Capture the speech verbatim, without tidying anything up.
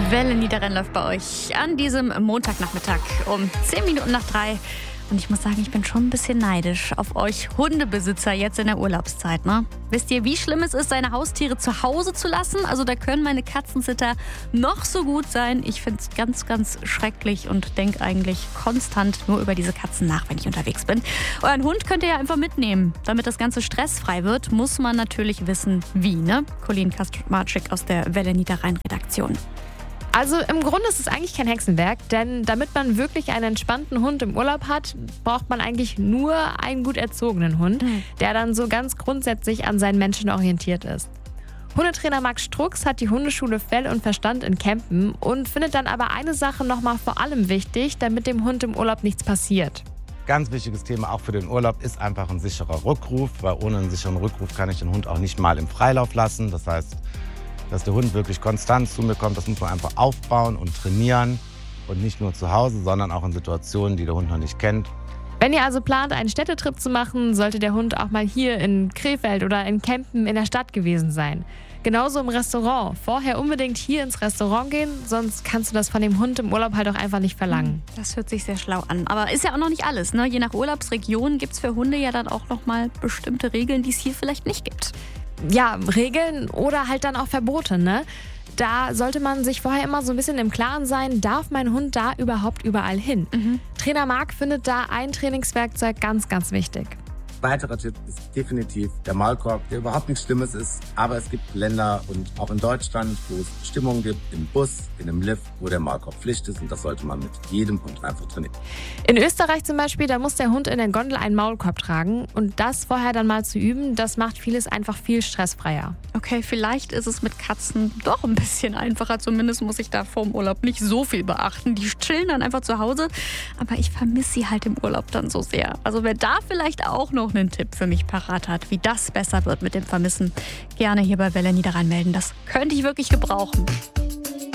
Welle Niederrhein läuft bei euch an diesem Montagnachmittag um zehn Minuten nach drei. Und ich muss sagen, ich bin schon ein bisschen neidisch auf euch Hundebesitzer jetzt in der Urlaubszeit. Ne? Wisst ihr, wie schlimm es ist, seine Haustiere zu Hause zu lassen? Also da können meine Katzensitter noch so gut sein. Ich finde es ganz, ganz schrecklich und denke eigentlich konstant nur über diese Katzen nach, wenn ich unterwegs bin. Euren Hund könnt ihr ja einfach mitnehmen. Damit das Ganze stressfrei wird, muss man natürlich wissen, wie. Ne? Colleen Kaczmarczyk aus der Welle Niederrhein-Redaktion. Also im Grunde ist es eigentlich kein Hexenwerk, denn damit man wirklich einen entspannten Hund im Urlaub hat, braucht man eigentlich nur einen gut erzogenen Hund, der dann so ganz grundsätzlich an seinen Menschen orientiert ist. Hundetrainer Max Strux hat die Hundeschule Fell und Verstand in Kempen und findet dann aber eine Sache nochmal vor allem wichtig, damit dem Hund im Urlaub nichts passiert. Ganz wichtiges Thema auch für den Urlaub ist einfach ein sicherer Rückruf, weil ohne einen sicheren Rückruf kann ich den Hund auch nicht mal im Freilauf lassen. Das heißt, dass der Hund wirklich konstant zu mir kommt, das muss man einfach aufbauen und trainieren. Und nicht nur zu Hause, sondern auch in Situationen, die der Hund noch nicht kennt. Wenn ihr also plant, einen Städtetrip zu machen, sollte der Hund auch mal hier in Krefeld oder in Kempen in der Stadt gewesen sein. Genauso im Restaurant. Vorher unbedingt hier ins Restaurant gehen, sonst kannst du das von dem Hund im Urlaub halt auch einfach nicht verlangen. Das hört sich sehr schlau an. Aber ist ja auch noch nicht alles. Ne? Je nach Urlaubsregion gibt es für Hunde ja dann auch noch mal bestimmte Regeln, die es hier vielleicht nicht gibt. Ja, Regeln oder halt dann auch Verbote, ne? Da sollte man sich vorher immer so ein bisschen im Klaren sein, darf mein Hund da überhaupt überall hin? Mhm. Trainer Marc findet da ein Trainingswerkzeug ganz, ganz wichtig. Weiterer Tipp ist definitiv der Maulkorb, der überhaupt nichts Schlimmes ist. Aber es gibt Länder und auch in Deutschland, wo es Stimmungen gibt, im Bus, in einem Lift, wo der Maulkorb Pflicht ist. Und das sollte man mit jedem Hund einfach trainieren. In Österreich zum Beispiel, da muss der Hund in der Gondel einen Maulkorb tragen. Und das vorher dann mal zu üben, das macht vieles einfach viel stressfreier. Okay, vielleicht ist es mit Katzen doch ein bisschen einfacher. Zumindest muss ich da vorm Urlaub nicht so viel beachten. Die chillen dann einfach zu Hause. Aber ich vermisse sie halt im Urlaub dann so sehr. Also wer da vielleicht auch noch einen Tipp für mich parat hat, wie das besser wird mit dem Vermissen, gerne hier bei Welle Niederrhein melden. Das könnte ich wirklich gebrauchen.